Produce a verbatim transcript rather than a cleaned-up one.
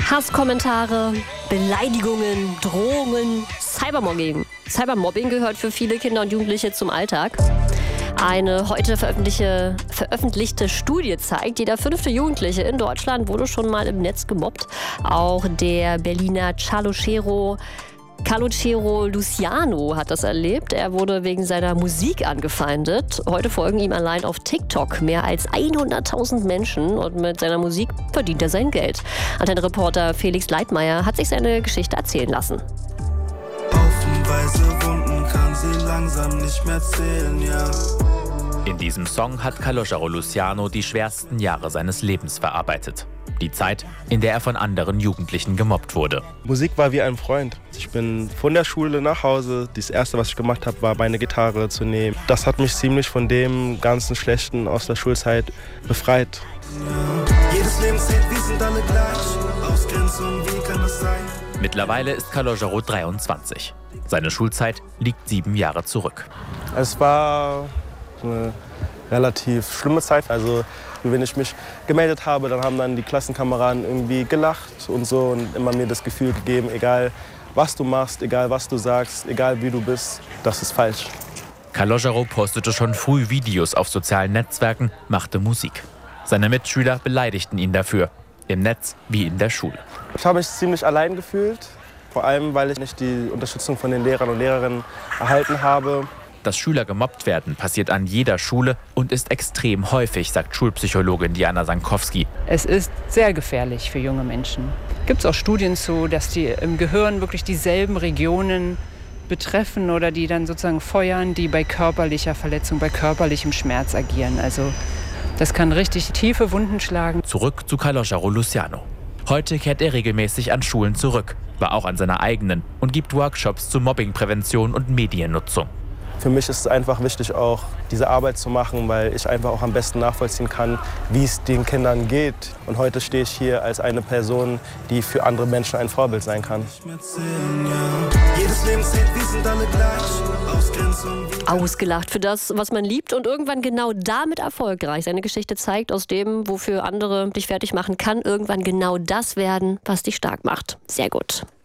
Hasskommentare, Beleidigungen, Drohungen, Cybermobbing. Cybermobbing gehört für viele Kinder und Jugendliche zum Alltag. Eine heute veröffentlichte, veröffentlichte Studie zeigt, jeder fünfte Jugendliche in Deutschland wurde schon mal im Netz gemobbt. Auch der Berliner Calogero Calogero Luciano hat das erlebt. Er wurde wegen seiner Musik angefeindet. Heute folgen ihm allein auf TikTok mehr als hunderttausend Menschen und mit seiner Musik verdient er sein Geld. Antenne-Reporter Felix Leitmeier hat sich seine Geschichte erzählen lassen. Haufenweise Wunden kann sie langsam nicht mehr zählen, ja. In diesem Song hat Calogero Luciano die schwersten Jahre seines Lebens verarbeitet. Die Zeit, in der er von anderen Jugendlichen gemobbt wurde. Musik war wie ein Freund. Ich bin von der Schule nach Hause. Das Erste, was ich gemacht habe, war meine Gitarre zu nehmen. Das hat mich ziemlich von dem ganzen Schlechten aus der Schulzeit befreit. Ja. Jedes Leben zählt, wir sind alle gleich. Ausgrenzung, wie kann das sein? Mittlerweile ist Calogero dreiundzwanzig. Seine Schulzeit liegt sieben Jahre zurück. Es war eine relativ schlimme Zeit. Also, wenn ich mich gemeldet habe, dann haben dann die Klassenkameraden irgendwie gelacht und so und immer mir das Gefühl gegeben, egal was du machst, egal was du sagst, egal wie du bist, das ist falsch. Calogero postete schon früh Videos auf sozialen Netzwerken, machte Musik. Seine Mitschüler beleidigten ihn dafür, im Netz wie in der Schule. Ich habe mich ziemlich allein gefühlt, vor allem weil ich nicht die Unterstützung von den Lehrern und Lehrerinnen erhalten habe. Dass Schüler gemobbt werden, passiert an jeder Schule und ist extrem häufig, sagt Schulpsychologin Diana Sankowski. Es ist sehr gefährlich für junge Menschen. Gibt es auch Studien zu, dass die im Gehirn wirklich dieselben Regionen betreffen oder die dann sozusagen feuern, die bei körperlicher Verletzung, bei körperlichem Schmerz agieren. Also das kann richtig tiefe Wunden schlagen. Zurück zu Calogero Luciano. Heute kehrt er regelmäßig an Schulen zurück, war auch an seiner eigenen und gibt Workshops zu Mobbingprävention und Mediennutzung. Für mich ist es einfach wichtig, auch diese Arbeit zu machen, weil ich einfach auch am besten nachvollziehen kann, wie es den Kindern geht. Und heute stehe ich hier als eine Person, die für andere Menschen ein Vorbild sein kann. Ausgelacht für das, was man liebt und irgendwann genau damit erfolgreich. Seine Geschichte zeigt, aus dem, wofür andere dich fertig machen, kann irgendwann genau das werden, was dich stark macht. Sehr gut.